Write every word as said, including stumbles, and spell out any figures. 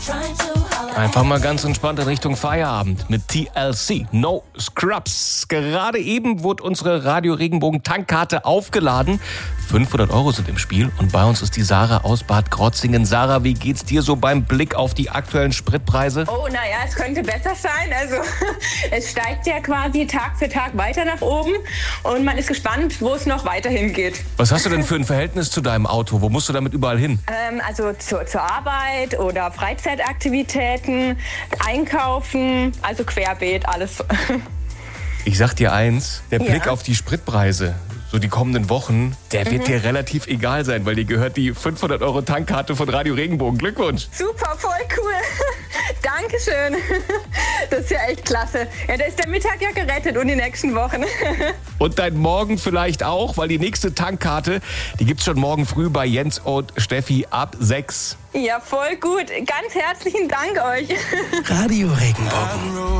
Einfach mal ganz entspannt in Richtung Feierabend mit T L C, No Scrubs. Gerade eben wurde unsere Radio Regenbogen Tankkarte aufgeladen. fünfhundert Euro sind im Spiel und bei uns ist die Sarah aus Bad Krotzingen. Sarah, wie geht's dir so beim Blick auf die aktuellen Spritpreise? Oh, naja, es könnte besser sein. Also es steigt ja quasi Tag für Tag weiter nach oben und man ist gespannt, wo es noch weiterhin geht. Was hast du denn für ein Verhältnis zu deinem Auto? Wo musst du damit überall hin? Ähm, also zur, zur Arbeit oder Freizeitaktivitäten, einkaufen, also querbeet, alles. Ich sag dir eins, der Blick Ja. auf die Spritpreise, so die kommenden Wochen, der wird dir relativ egal sein, weil dir gehört die fünfhundert Euro Tankkarte von Radio Regenbogen. Glückwunsch! Super, voll cool. Dankeschön. Das ist ja echt klasse. Ja, da ist der Mittag ja gerettet und die nächsten Wochen. Und dein Morgen vielleicht auch, weil die nächste Tankkarte, die gibt's schon morgen früh bei Jens und Steffi ab sechs. Ja, voll gut. Ganz herzlichen Dank euch. Radio Regenbogen.